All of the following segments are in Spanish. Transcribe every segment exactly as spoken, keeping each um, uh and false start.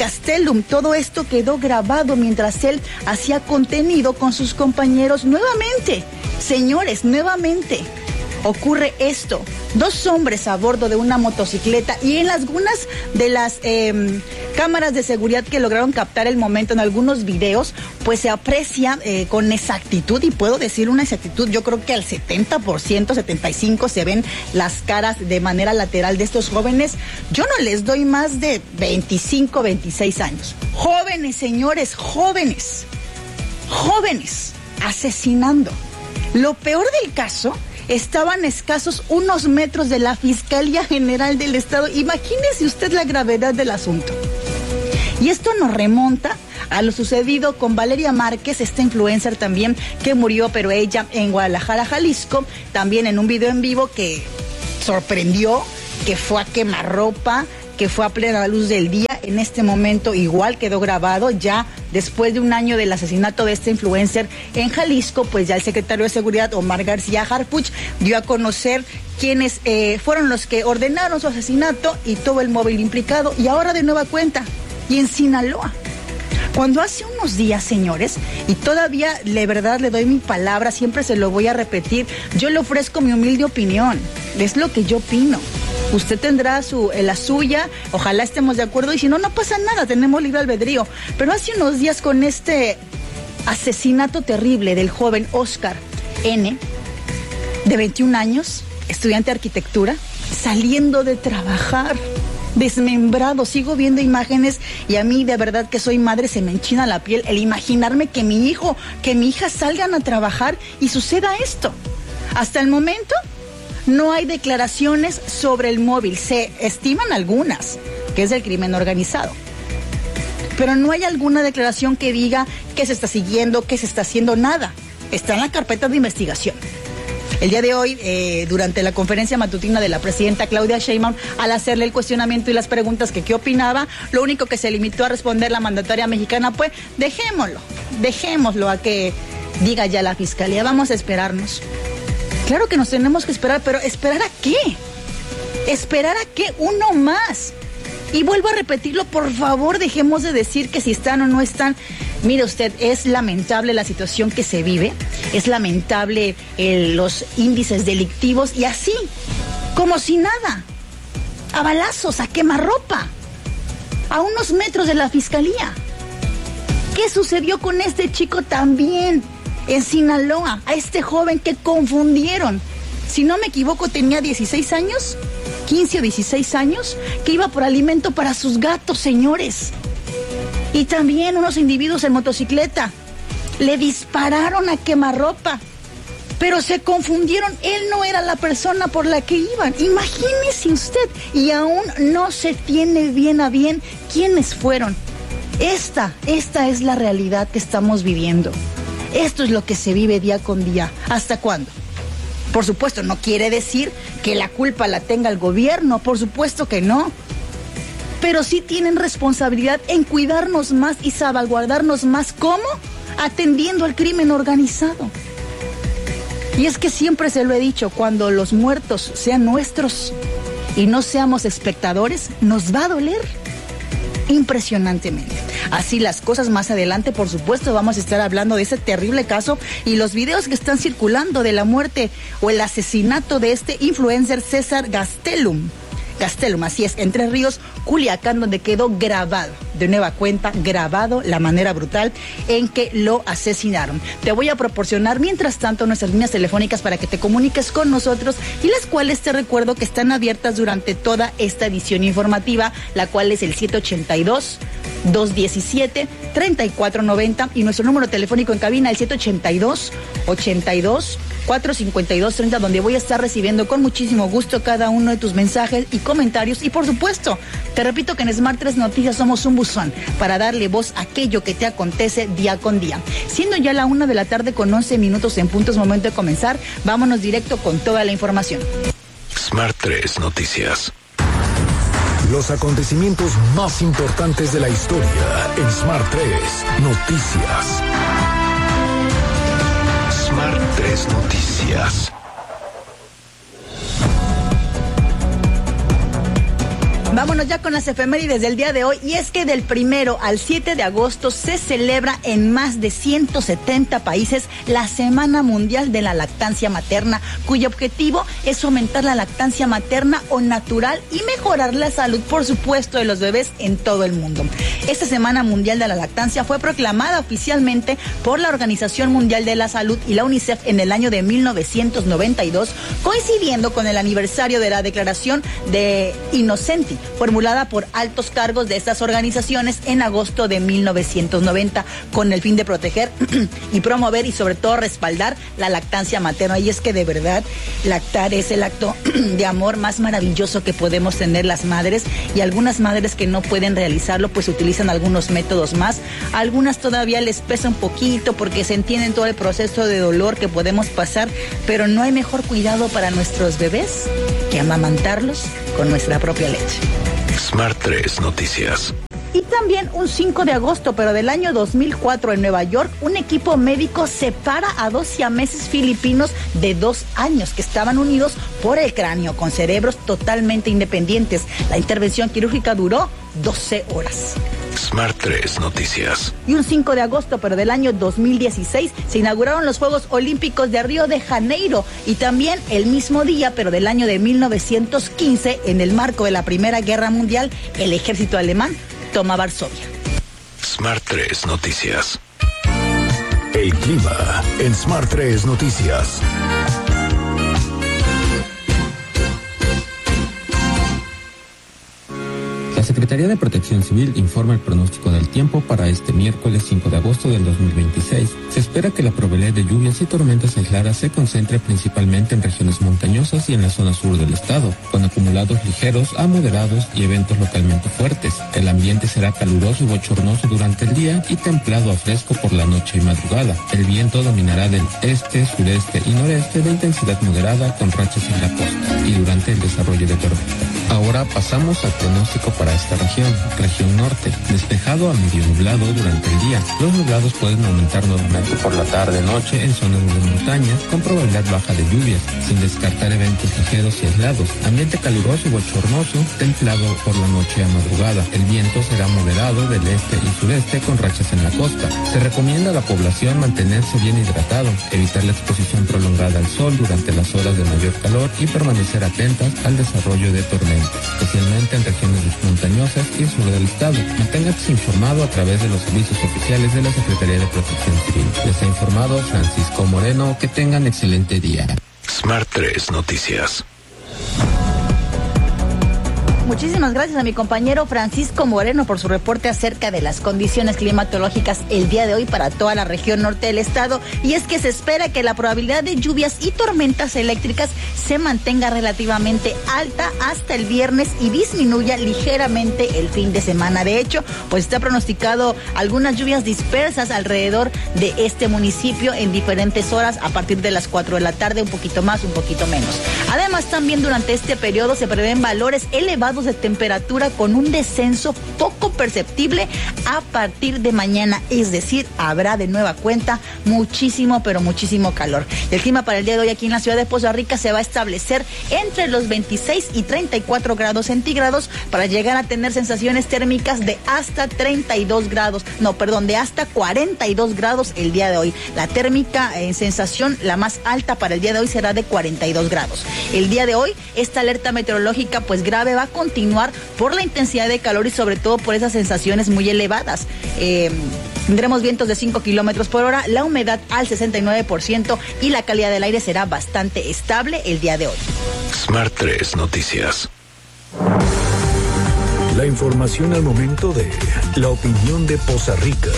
Gastelum. Todo esto quedó grabado mientras él hacía contenido con sus compañeros. Nuevamente, señores, nuevamente ocurre esto. Dos hombres a bordo de una motocicleta, y en algunas de las eh, cámaras de seguridad que lograron captar el momento en algunos videos, pues se aprecia eh, con exactitud, y puedo decir una exactitud, yo creo que al setenta por ciento, setenta y cinco por ciento se ven las caras de manera lateral de estos jóvenes. Yo no les doy más de veinticinco, veintiséis años. Jóvenes, señores, jóvenes, jóvenes asesinando. Lo peor del caso, estaban escasos unos metros de la Fiscalía General del Estado. Imagínese usted la gravedad del asunto. Y esto nos remonta a lo sucedido con Valeria Márquez, esta influencer también que murió, pero ella en Guadalajara, Jalisco, también en un video en vivo que sorprendió, que fue a quemarropa, que fue a plena luz del día. En este momento igual quedó grabado, ya después de un año del asesinato de este influencer en Jalisco, pues ya el secretario de Seguridad, Omar García Harfuch, dio a conocer quiénes eh, fueron los que ordenaron su asesinato y todo el móvil implicado, y ahora de nueva cuenta, y en Sinaloa. Cuando hace unos días, señores, y todavía de verdad le doy mi palabra, siempre se lo voy a repetir, yo le ofrezco mi humilde opinión, es lo que yo opino. Usted tendrá su, la suya, ojalá estemos de acuerdo, y si no, no pasa nada, tenemos libre albedrío. Pero hace unos días, con este asesinato terrible del joven Oscar N., de veintiún años, estudiante de arquitectura, saliendo de trabajar, desmembrado, sigo viendo imágenes, y a mí de verdad que soy madre se me enchina la piel el imaginarme que mi hijo, que mi hija salgan a trabajar y suceda esto. Hasta el momento no hay declaraciones sobre el móvil, se estiman algunas, que es del crimen organizado, pero no hay alguna declaración que diga que se está siguiendo, que se está haciendo, nada. Está en la carpeta de investigación. El día de hoy, eh, durante la conferencia matutina de la presidenta Claudia Sheinbaum, al hacerle el cuestionamiento y las preguntas que qué opinaba, lo único que se limitó a responder la mandataria mexicana fue: dejémoslo, dejémoslo a que diga ya la fiscalía, vamos a esperarnos. Claro que nos tenemos que esperar, pero ¿esperar a qué? ¿Esperar a qué? Uno más. Y vuelvo a repetirlo, por favor, dejemos de decir que si están o no están. Mire usted, es lamentable la situación que se vive, es lamentable eh, los índices delictivos, y así, como si nada, a balazos, a quemarropa, a unos metros de la fiscalía. ¿Qué sucedió con este chico también en Sinaloa? A este joven que confundieron, si no me equivoco tenía dieciséis años, quince o dieciséis años, que iba por alimento para sus gatos, señores. Y también unos individuos en motocicleta le dispararon a quemarropa, pero se confundieron, él no era la persona por la que iban. Imagínese usted, y aún no se tiene bien a bien quiénes fueron. Esta, esta es la realidad que estamos viviendo. Esto es lo que se vive día con día. ¿Hasta cuándo? Por supuesto, no quiere decir que la culpa la tenga el gobierno, por supuesto que no. Pero sí tienen responsabilidad en cuidarnos más y salvaguardarnos más. ¿Cómo? Atendiendo al crimen organizado. Y es que siempre se lo he dicho, cuando los muertos sean nuestros y no seamos espectadores, nos va a doler impresionantemente. Así las cosas, más adelante, por supuesto, vamos a estar hablando de ese terrible caso y los videos que están circulando de la muerte o el asesinato de este influencer César Gastelum. Gastelum, así es, Entre Ríos, Culiacán, donde quedó grabado, de nueva cuenta, grabado la manera brutal en que lo asesinaron. Te voy a proporcionar, mientras tanto, nuestras líneas telefónicas para que te comuniques con nosotros, y las cuales te recuerdo que están abiertas durante toda esta edición informativa, la cual es el siete ochenta y dos, dos diecisiete, treinta y cuatro noventa, y nuestro número telefónico en cabina, el siete ochenta y dos, ochenta y dos, cuatro cincuenta y dos treinta, donde voy a estar recibiendo con muchísimo gusto cada uno de tus mensajes y comentarios. Y por supuesto, te repito que en Smart tres Noticias somos un buzón para darle voz a aquello que te acontece día con día. Siendo ya la una de la tarde con once minutos en punto, es momento de comenzar. Vámonos directo con toda la información. Smart tres Noticias. Los acontecimientos más importantes de la historia en Smart tres Noticias. Smart tres Noticias. Vámonos ya con las efemérides del día de hoy, y es que del primero al siete de agosto se celebra en más de ciento setenta países la Semana Mundial de la Lactancia Materna, cuyo objetivo es fomentar la lactancia materna o natural y mejorar la salud, por supuesto, de los bebés en todo el mundo. Esta Semana Mundial de la Lactancia fue proclamada oficialmente por la Organización Mundial de la Salud y la UNICEF en el año de mil novecientos noventa y dos, coincidiendo con el aniversario de la Declaración de Innocenti, formulada por altos cargos de estas organizaciones en agosto de mil novecientos noventa, con el fin de proteger y promover y sobre todo respaldar la lactancia materna. Y es que de verdad, lactar es el acto de amor más maravilloso que podemos tener las madres, y algunas madres que no pueden realizarlo pues utilizan algunos métodos más. Algunas todavía les pesa un poquito porque se entienden todo el proceso de dolor que podemos pasar, pero no hay mejor cuidado para nuestros bebés que amamantarlos con nuestra propia leche. Smart tres Noticias. Y también un cinco de agosto, pero del año dos mil cuatro, en Nueva York, un equipo médico separa a dos siameses filipinos de dos años que estaban unidos por el cráneo, con cerebros totalmente independientes. La intervención quirúrgica duró doce horas. Smart tres Noticias. Y un cinco de agosto, pero del año dos mil dieciséis, se inauguraron los Juegos Olímpicos de Río de Janeiro. Y también el mismo día, pero del año de mil novecientos quince, en el marco de la Primera Guerra Mundial, el ejército alemán toma Varsovia. Smart tres Noticias. El clima en Smart tres Noticias. La Secretaría de Protección Civil informa el pronóstico del tiempo para este miércoles cinco de agosto del dos mil veintiséis. Se espera que la probabilidad de lluvias y tormentas aisladas se concentre principalmente en regiones montañosas y en la zona sur del estado, con acumulados ligeros a moderados y eventos localmente fuertes. El ambiente será caluroso y bochornoso durante el día y templado a fresco por la noche y madrugada. El viento dominará del este, sureste y noreste de intensidad moderada con rachas en la costa y durante el desarrollo de tormenta. Ahora pasamos al pronóstico para esta región, región norte, despejado a medio nublado durante el día. Los nublados pueden aumentar nuevamente por la tarde-noche en zonas de montaña, con probabilidad baja de lluvias, sin descartar eventos ligeros y aislados. Ambiente caluroso y bochornoso, templado por la noche a madrugada. El viento será moderado del este y sureste con rachas en la costa. Se recomienda a la población mantenerse bien hidratado, evitar la exposición prolongada al sol durante las horas de mayor calor y permanecer atentas al desarrollo de tormentas, especialmente en regiones montañosas y el sur del estado. Manténgase informado a través de los servicios oficiales de la Secretaría de Protección Civil. Les ha informado Francisco Moreno. Que tengan excelente día. Smart tres Noticias. Muchísimas gracias a mi compañero Francisco Moreno por su reporte acerca de las condiciones climatológicas el día de hoy para toda la región norte del estado. Y es que se espera que la probabilidad de lluvias y tormentas eléctricas se mantenga relativamente alta hasta el viernes y disminuya ligeramente el fin de semana. De hecho, pues está pronosticado algunas lluvias dispersas alrededor de este municipio en diferentes horas a partir de las cuatro de la tarde, un poquito más, un poquito menos. Además, también durante este periodo se prevén valores elevados de temperatura con un descenso poco perceptible a partir de mañana, es decir, habrá de nueva cuenta muchísimo, pero muchísimo calor. El clima para el día de hoy aquí en la ciudad de Poza Rica se va a establecer entre los veintiséis y treinta y cuatro grados centígrados para llegar a tener sensaciones térmicas de hasta treinta y dos grados, no, perdón, de hasta cuarenta y dos grados el día de hoy. La térmica en sensación, la más alta para el día de hoy será de cuarenta y dos grados. El día de hoy, esta alerta meteorológica pues grave va a continuar por la intensidad de calor y sobre todo por esas sensaciones muy elevadas. Eh, tendremos vientos de cinco kilómetros por hora, la humedad al sesenta y nueve por ciento y la calidad del aire será bastante estable el día de hoy. Smart tres Noticias. La información al momento de la opinión de Poza Rica.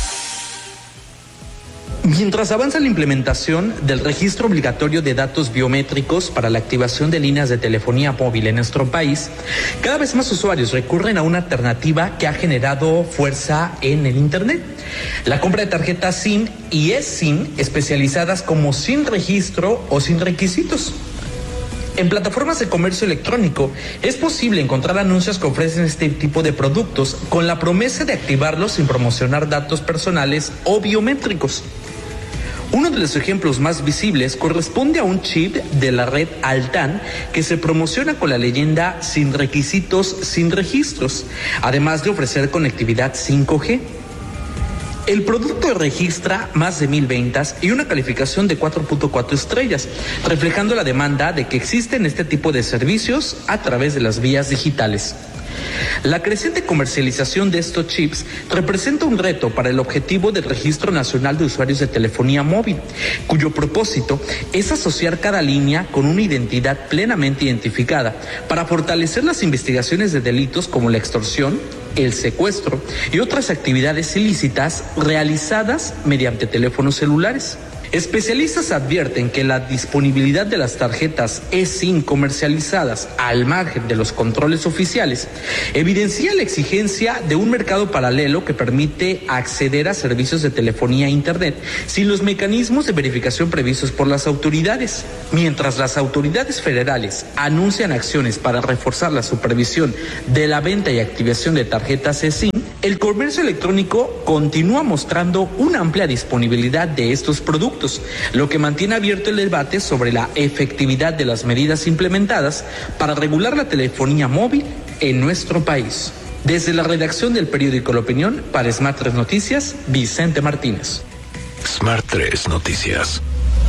Mientras avanza la implementación del registro obligatorio de datos biométricos para la activación de líneas de telefonía móvil en nuestro país, cada vez más usuarios recurren a una alternativa que ha generado fuerza en el Internet: la compra de tarjetas SIM y eSIM especializadas como sin registro o sin requisitos. En plataformas de comercio electrónico es posible encontrar anuncios que ofrecen este tipo de productos con la promesa de activarlos sin promocionar datos personales o biométricos. Uno de los ejemplos más visibles corresponde a un chip de la red Altán que se promociona con la leyenda sin requisitos, sin registros, además de ofrecer conectividad cinco G. El producto registra más de mil ventas y una calificación de cuatro punto cuatro estrellas, reflejando la demanda de que existen este tipo de servicios a través de las vías digitales. La creciente comercialización de estos chips representa un reto para el objetivo del Registro Nacional de Usuarios de Telefonía Móvil, cuyo propósito es asociar cada línea con una identidad plenamente identificada para fortalecer las investigaciones de delitos como la extorsión, el secuestro y otras actividades ilícitas realizadas mediante teléfonos celulares. Especialistas advierten que la disponibilidad de las tarjetas eSIM comercializadas al margen de los controles oficiales evidencia la exigencia de un mercado paralelo que permite acceder a servicios de telefonía e internet sin los mecanismos de verificación previstos por las autoridades. Mientras las autoridades federales anuncian acciones para reforzar la supervisión de la venta y activación de tarjetas eSIM, el comercio electrónico continúa mostrando una amplia disponibilidad de estos productos, lo que mantiene abierto el debate sobre la efectividad de las medidas implementadas para regular la telefonía móvil en nuestro país. Desde la redacción del periódico La Opinión, para Smart tres Noticias, Vicente Martínez. Smart tres Noticias.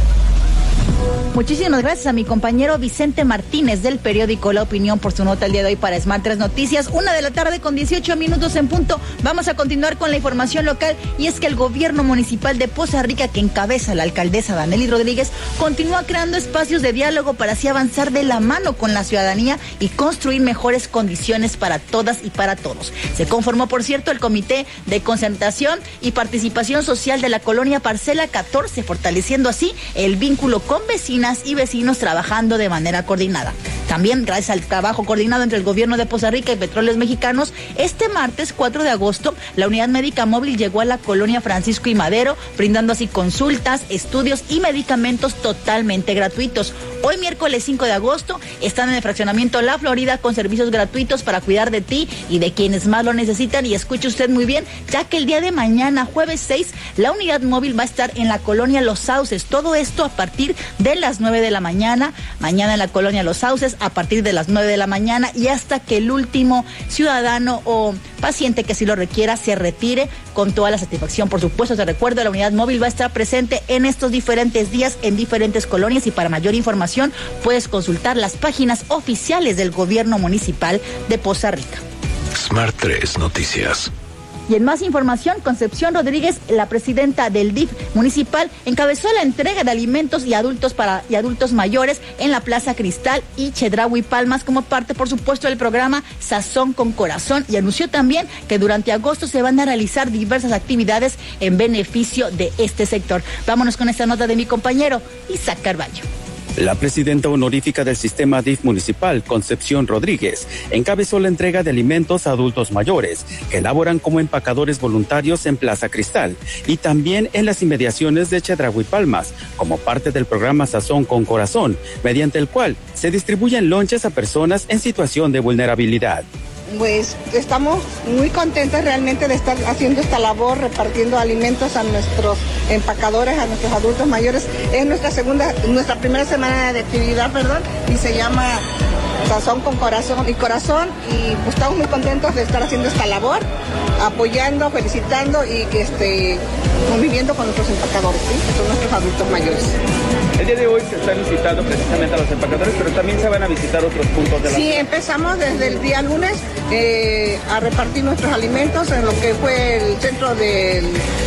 Muchísimas gracias a mi compañero Vicente Martínez del periódico La Opinión por su nota el día de hoy para Smart tres Noticias. Una de la tarde con dieciocho minutos en punto. Vamos a continuar con la información local y es que el gobierno municipal de Poza Rica, que encabeza la alcaldesa Danely Rodríguez, continúa creando espacios de diálogo para así avanzar de la mano con la ciudadanía y construir mejores condiciones para todas y para todos. Se conformó, por cierto, el Comité de Concertación y Participación Social de la Colonia Parcela catorce, fortaleciendo así el vínculo con vecinos y vecinos trabajando de manera coordinada. También, gracias al trabajo coordinado entre el gobierno de Poza Rica y Petróleos Mexicanos, este martes cuatro de agosto, la unidad médica móvil llegó a la colonia Francisco y Madero, brindando así consultas, estudios y medicamentos totalmente gratuitos. Hoy, miércoles cinco de agosto, están en el fraccionamiento La Florida con servicios gratuitos para cuidar de ti y de quienes más lo necesitan. Y escuche usted muy bien, ya que el día de mañana, jueves seis, la unidad móvil va a estar en la colonia Los Sauces. Todo esto a partir de las nueve de la mañana. Mañana en la colonia Los Sauces a partir de las nueve de la mañana y hasta que el último ciudadano o paciente que así lo requiera se retire con toda la satisfacción. Por supuesto, te recuerdo, la unidad móvil va a estar presente en estos diferentes días en diferentes colonias y para mayor información puedes consultar las páginas oficiales del gobierno municipal de Poza Rica. Smart tres Noticias. Y en más información, Concepción Rodríguez, la presidenta del D I F municipal, encabezó la entrega de alimentos y adultos para y adultos mayores en la Plaza Cristal y Chedraui Palmas como parte, por supuesto, del programa Sazón con Corazón, y anunció también que durante agosto se van a realizar diversas actividades en beneficio de este sector. Vámonos con esta nota de mi compañero Isaac Carballo. La presidenta honorífica del sistema D I F municipal, Concepción Rodríguez, encabezó la entrega de alimentos a adultos mayores que laboran como empacadores voluntarios en Plaza Cristal y también en las inmediaciones de Chedraui Palmas, como parte del programa Sazón con Corazón, mediante el cual se distribuyen lonches a personas en situación de vulnerabilidad. Pues estamos muy contentos realmente de estar haciendo esta labor, repartiendo alimentos a nuestros empacadores, a nuestros adultos mayores. Es nuestra segunda, nuestra primera semana de actividad, perdón, y se llama Sazón con Corazón y Corazón, y pues estamos muy contentos de estar haciendo esta labor, apoyando, felicitando y que este, conviviendo con nuestros empacadores, ¿sí? Que son nuestros adultos mayores. El día de hoy se están visitando precisamente a los empacadores, pero también se van a visitar otros puntos de la Sí, ciudad. empezamos desde el día lunes eh, a repartir nuestros alimentos en lo que fue el centro del,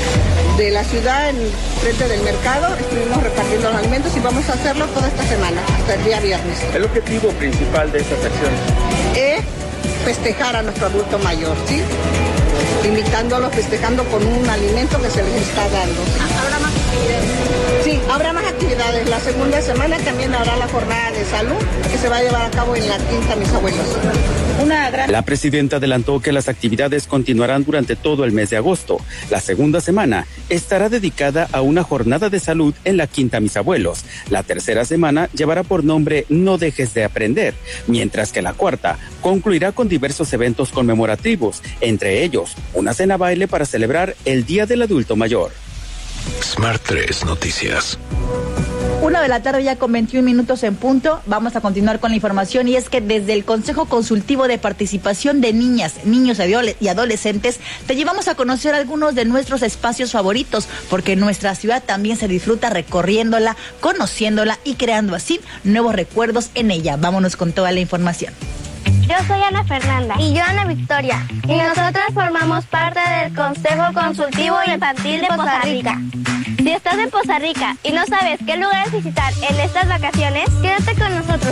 de la ciudad, en frente del mercado. Estuvimos repartiendo los alimentos y vamos a hacerlo toda esta semana, hasta el día viernes. El objetivo principal de estas acciones es festejar a nuestro adulto mayor, ¿sí? Invitándolos, festejando con un alimento que se les está dando. ¿Habrá más actividades? Sí, habrá más actividades. La segunda semana también habrá la jornada de salud que se va a llevar a cabo en la Quinta Mis Abuelos. Una gran... La presidenta adelantó que las actividades continuarán durante todo el mes de agosto. La segunda semana estará dedicada a una jornada de salud en la Quinta Mis Abuelos. La tercera semana llevará por nombre No Dejes de Aprender, mientras que la cuarta concluirá con diversos eventos conmemorativos, entre ellos una cena baile para celebrar el Día del Adulto Mayor. Smart tres Noticias. Una de la tarde ya con veintiún minutos en punto. Vamos a continuar con la información y es que desde el Consejo Consultivo de Participación de Niñas, Niños y Adolescentes te llevamos a conocer algunos de nuestros espacios favoritos porque nuestra ciudad también se disfruta recorriéndola, conociéndola y creando así nuevos recuerdos en ella. Vámonos con toda la información. Yo soy Ana Fernanda. Y yo Ana Victoria. Y nosotras formamos parte del Consejo Consultivo Infantil de Poza Rica. Si estás en Poza Rica y no sabes qué lugares visitar en estas vacaciones, quédate con nosotros